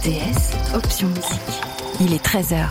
RTS, option musique. Il est 13h.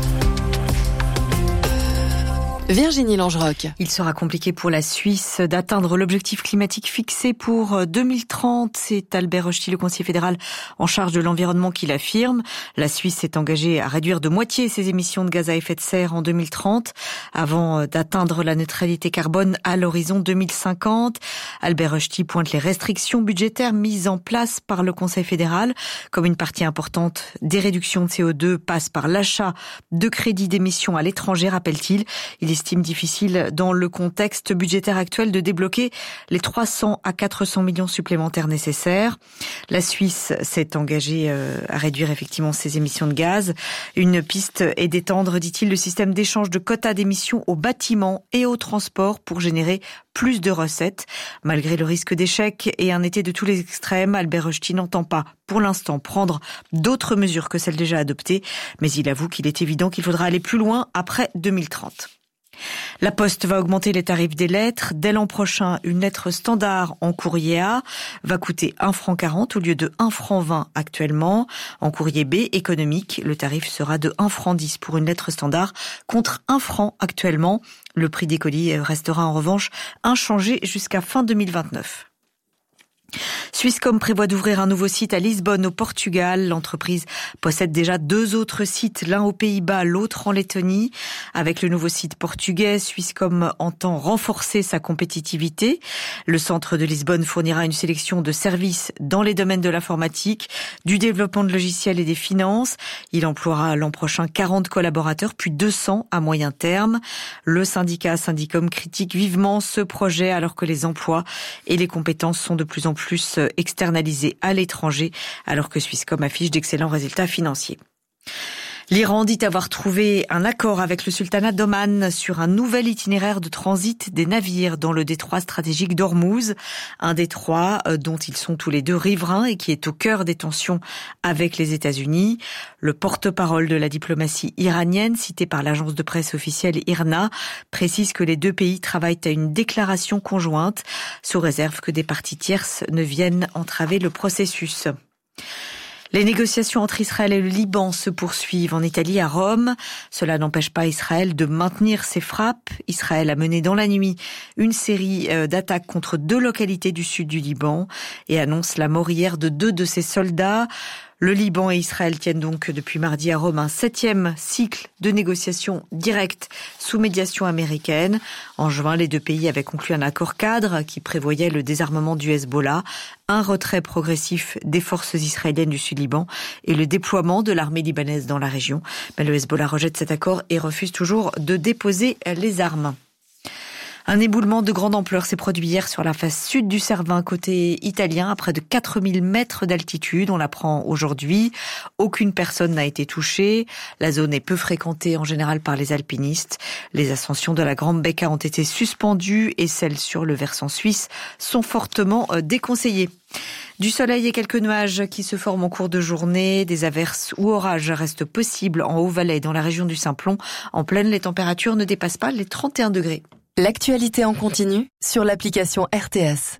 Virginie Langerock. Il sera compliqué pour la Suisse d'atteindre l'objectif climatique fixé pour 2030. C'est Albert Rochety, le conseiller fédéral en charge de l'environnement, qui l'affirme. La Suisse s'est engagée à réduire de moitié ses émissions de gaz à effet de serre en 2030 avant d'atteindre la neutralité carbone à l'horizon 2050. Albert Rochety pointe les restrictions budgétaires mises en place par le Conseil fédéral. Comme une partie importante des réductions de CO2 passe par l'achat de crédits d'émissions à l'étranger, rappelle-t-il. Il estime difficile, dans le contexte budgétaire actuel, de débloquer les 300 à 400 millions supplémentaires nécessaires. La Suisse s'est engagée à réduire effectivement ses émissions de gaz. Une piste est d'étendre, dit-il, le système d'échange de quotas d'émissions aux bâtiments et aux transports pour générer plus de recettes. Malgré le risque d'échec et un été de tous les extrêmes, Albert Rochety n'entend pas, pour l'instant, prendre d'autres mesures que celles déjà adoptées, mais il avoue qu'il est évident qu'il faudra aller plus loin après 2030. La Poste va augmenter les tarifs des lettres. Dès l'an prochain, une lettre standard en courrier A va coûter 1,40 € au lieu de 1,20 € actuellement. En courrier B, économique, le tarif sera de 1,10 € pour une lettre standard contre 1 franc actuellement. Le prix des colis restera en revanche inchangé jusqu'à fin 2029. Swisscom prévoit d'ouvrir un nouveau site à Lisbonne, au Portugal. L'entreprise possède déjà 2 autres sites, l'un aux Pays-Bas, l'autre en Lettonie. Avec le nouveau site portugais, Swisscom entend renforcer sa compétitivité. Le centre de Lisbonne fournira une sélection de services dans les domaines de l'informatique, du développement de logiciels et des finances. Il emploiera l'an prochain 40 collaborateurs, puis 200 à moyen terme. Le syndicat Syndicom critique vivement ce projet alors que les emplois et les compétences sont de plus en plus externalisés à l'étranger, alors que Swisscom affiche d'excellents résultats financiers. L'Iran dit avoir trouvé un accord avec le sultanat d'Oman sur un nouvel itinéraire de transit des navires dans le détroit stratégique d'Ormuz, un détroit dont ils sont tous les deux riverains et qui est au cœur des tensions avec les États-Unis. Le porte-parole de la diplomatie iranienne, cité par l'agence de presse officielle IRNA, précise que les deux pays travaillent à une déclaration conjointe, sous réserve que des parties tierces ne viennent entraver le processus. Les négociations entre Israël et le Liban se poursuivent en Italie, à Rome. Cela n'empêche pas Israël de maintenir ses frappes. Israël a mené dans la nuit une série d'attaques contre 2 localités du sud du Liban et annonce la mort hier de 2 de ses soldats. Le Liban et Israël tiennent donc depuis mardi à Rome un 7e cycle de négociations directes sous médiation américaine. En juin, les 2 pays avaient conclu un accord cadre qui prévoyait le désarmement du Hezbollah, un retrait progressif des forces israéliennes du Sud-Liban et le déploiement de l'armée libanaise dans la région. Mais le Hezbollah rejette cet accord et refuse toujours de déposer les armes. Un éboulement de grande ampleur s'est produit hier sur la face sud du Cervin, côté italien, à près de 4000 mètres d'altitude. On l'apprend aujourd'hui. Aucune personne n'a été touchée. La zone est peu fréquentée en général par les alpinistes. Les ascensions de la Grande Becca ont été suspendues et celles sur le versant suisse sont fortement déconseillées. Du soleil et quelques nuages qui se forment en cours de journée. Des averses ou orages restent possibles en Haut-Valais, dans la région du Simplon. En pleine, les températures ne dépassent pas les 31 degrés. L'actualité en continu sur l'application RTS.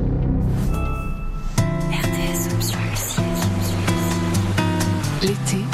RTS option musique. L'été